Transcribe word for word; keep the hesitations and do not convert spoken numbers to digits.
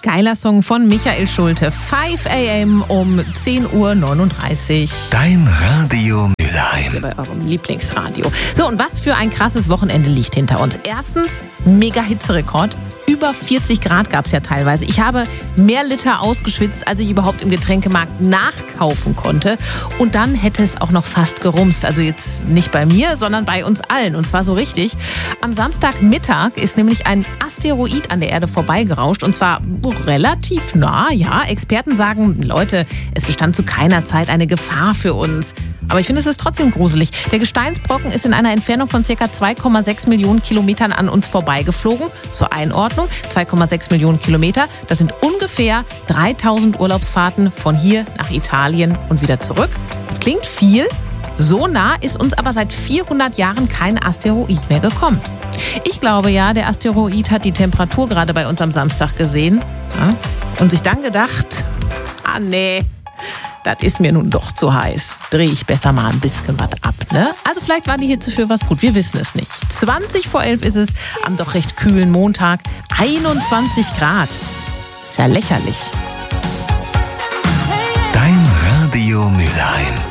geiler Song von Michael Schulte. fünf a m um zehn Uhr neununddreißig. Dein Radio Mülheim. Hier bei eurem Lieblingsradio. So, und was für ein krasses Wochenende liegt hinter uns. Erstens, mega Hitzerekord. Über vierzig Grad gab es ja teilweise. Ich habe mehr Liter ausgeschwitzt, als ich überhaupt im Getränkemarkt nachkaufen konnte. Und dann hätte es auch noch fast gerumst. Also jetzt nicht bei mir, sondern bei uns allen. Und zwar so richtig. Am Samstagmittag ist nämlich ein Asteroid an der Erde vorbeigerauscht. Und zwar relativ nah, ja. Experten sagen, Leute, es bestand zu keiner Zeit eine Gefahr für uns. Aber ich finde, es ist trotzdem gruselig. Der Gesteinsbrocken ist in einer Entfernung von ca. zwei Komma sechs Millionen Kilometern an uns vorbeigeflogen. Zur Einordnung, zwei Komma sechs Millionen Kilometer, das sind ungefähr dreitausend Urlaubsfahrten von hier nach Italien und wieder zurück. Das klingt viel. So nah ist uns aber seit vierhundert Jahren kein Asteroid mehr gekommen. Ich glaube ja, der Asteroid hat die Temperatur gerade bei uns am Samstag gesehen, ja, und sich dann gedacht, ah nee, das ist mir nun doch zu heiß. Drehe ich besser mal ein bisschen was ab, ne? Also vielleicht war die Hitze für was gut, wir wissen es nicht. zwanzig vor elf ist es am doch recht kühlen Montag. einundzwanzig Grad. Ist ja lächerlich. Dein Radio Mülheim.